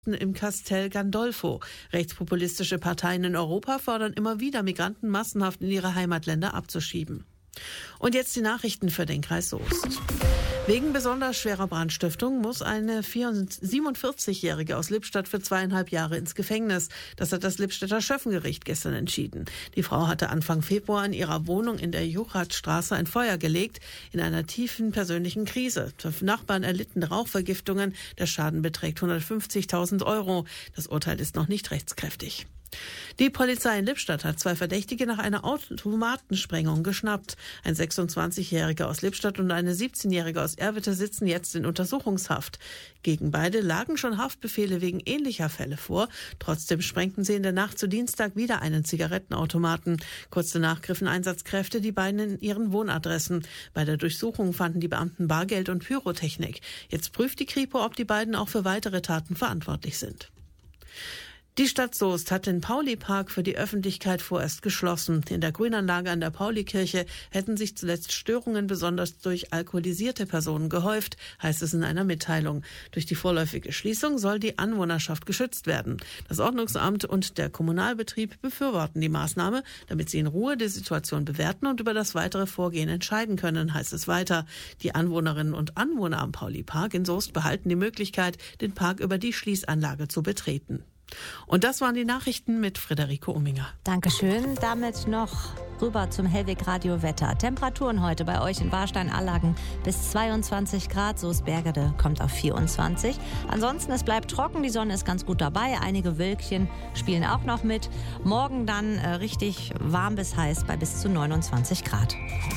im Castel Gandolfo. Rechtspopulistische Parteien in Europa fordern immer wieder, Migranten massenhaft in ihre Heimatländer abzuschieben. Und jetzt die Nachrichten für den Kreis Soest. Wegen besonders schwerer Brandstiftung muss eine 47-Jährige aus Lippstadt für 2,5 Jahre ins Gefängnis. Das hat das Lippstädter Schöffengericht gestern entschieden. Die Frau hatte Anfang Februar in ihrer Wohnung in der Juchatstraße ein Feuer gelegt, in einer tiefen persönlichen Krise. 5 Nachbarn erlitten Rauchvergiftungen. Der Schaden beträgt 150.000 Euro. Das Urteil ist noch nicht rechtskräftig. Die Polizei in Lippstadt hat 2 Verdächtige nach einer Automatensprengung geschnappt. Ein 26-Jähriger aus Lippstadt und eine 17-Jährige aus Erwitte sitzen jetzt in Untersuchungshaft. Gegen beide lagen schon Haftbefehle wegen ähnlicher Fälle vor. Trotzdem sprengten sie in der Nacht zu Dienstag wieder einen Zigarettenautomaten. Kurz danach griffen Einsatzkräfte die beiden in ihren Wohnadressen. Bei der Durchsuchung fanden die Beamten Bargeld und Pyrotechnik. Jetzt prüft die Kripo, ob die beiden auch für weitere Taten verantwortlich sind. Die Stadt Soest hat den Pauli-Park für die Öffentlichkeit vorerst geschlossen. In der Grünanlage an der Paulikirche hätten sich zuletzt Störungen besonders durch alkoholisierte Personen gehäuft, heißt es in einer Mitteilung. Durch die vorläufige Schließung soll die Anwohnerschaft geschützt werden. Das Ordnungsamt und der Kommunalbetrieb befürworten die Maßnahme, damit sie in Ruhe die Situation bewerten und über das weitere Vorgehen entscheiden können, heißt es weiter. Die Anwohnerinnen und Anwohner am Pauli-Park in Soest behalten die Möglichkeit, den Park über die Schließanlage zu betreten. Und das waren die Nachrichten mit Friederike Umminger. Dankeschön. Damit noch rüber zum Hellweg Radio Wetter. Temperaturen heute bei euch in Warstein-Allagen bis 22 Grad. Soest-Bergede kommt auf 24. Ansonsten, es bleibt trocken. Die Sonne ist ganz gut dabei. Einige Wölkchen spielen auch noch mit. Morgen dann richtig warm bis heiß bei bis zu 29 Grad.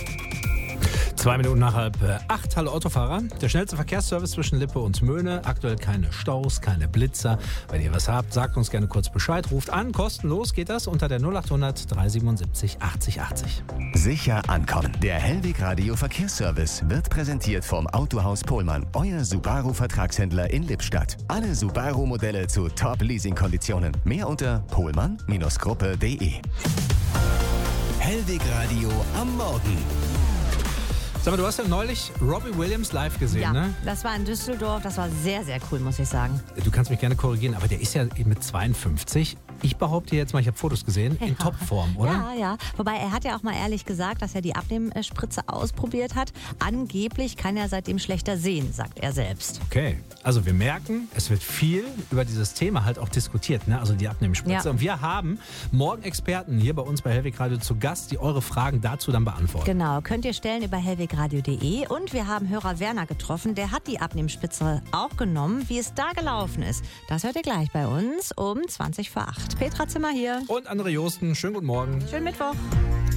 2 Minuten nach 7:30. Hallo Autofahrer. Der schnellste Verkehrsservice zwischen Lippe und Möhne. Aktuell keine Staus, keine Blitzer. Wenn ihr was habt, sagt uns gerne kurz Bescheid. Ruft an. Kostenlos geht das unter der 0800 377 80 80. Sicher ankommen. Der Hellweg Radio Verkehrsservice wird präsentiert vom Autohaus Pohlmann, euer Subaru-Vertragshändler in Lippstadt. Alle Subaru-Modelle zu Top-Leasing-Konditionen. Mehr unter pohlmann-gruppe.de. Hellweg Radio am Morgen. Sag mal, du hast ja neulich Robbie Williams live gesehen, ja, ne? Das war in Düsseldorf. Das war sehr, sehr cool, muss ich sagen. Du kannst mich gerne korrigieren, aber der ist ja mit 52. Ich behaupte jetzt mal, ich habe Fotos gesehen, in Topform, oder? Ja, ja. Wobei, er hat ja auch mal ehrlich gesagt, dass er die Abnehmspritze ausprobiert hat. Angeblich kann er seitdem schlechter sehen, sagt er selbst. Okay, also wir merken, es wird viel über dieses Thema halt auch diskutiert, ne? Also die Abnehmspritze. Ja. Und wir haben morgen Experten hier bei uns bei Hellweg Radio zu Gast, die eure Fragen dazu dann beantworten. Genau, könnt ihr stellen über hellwegradio.de. Und wir haben Hörer Werner getroffen, der hat die Abnehmspritze auch genommen. Wie es da gelaufen ist, das hört ihr gleich bei uns um 20 vor 8. Petra Zimmer hier. Und André Josten, schönen guten Morgen. Schönen Mittwoch.